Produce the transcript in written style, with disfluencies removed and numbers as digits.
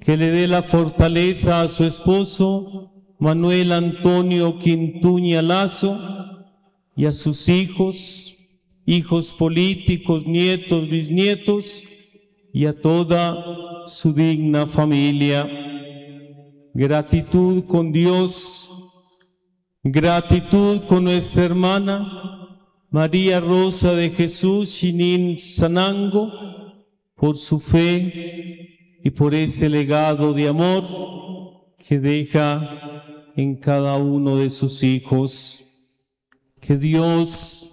que le dé la fortaleza a su esposo, Manuel Antonio Quintuña Lazo, y a sus hijos, hijos políticos, nietos, bisnietos, y a toda su digna familia. Gratitud con Dios, gratitud con nuestra hermana María Rosa de Jesús Chinin Sanango, por su fe y por ese legado de amor que deja en cada uno de sus hijos. Que Dios